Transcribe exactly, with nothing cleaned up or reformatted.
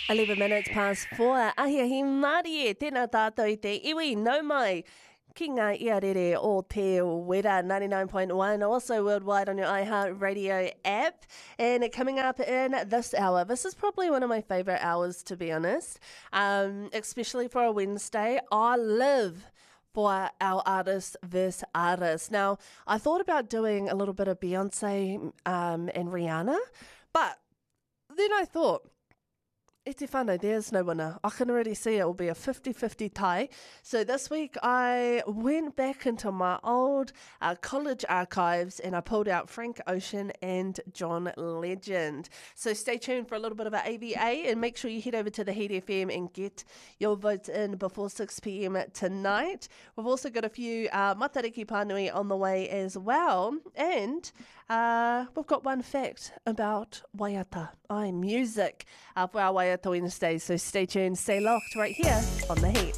eleven minutes past four. Ahi ahi Māori e, tēnā tātou i te iwi, nau mai. Ki ngā iarere o te wera ninety-nine point one, also worldwide on your iHeartRadio app. And coming up in this hour, this is probably one of my favourite hours, to be honest, um, especially for a Wednesday. I live for our artist versus artist. Now, I thought about doing a little bit of Beyonce um, and Rihanna, but then I thought, e te whānau, there's no winner. I can already see it will be a fifty-fifty tie. So this week I went back into my old uh, college archives and I pulled out Frank Ocean and John Legend. So stay tuned for a little bit of an A V A and make sure you head over to the Heat F M and get your votes in before six p.m. tonight. We've also got a few uh, Matariki Pānui on the way as well. And uh, we've got one fact about Waiata. I music uh, for our Waiata Wednesday. So stay tuned, stay locked right here on The Heat.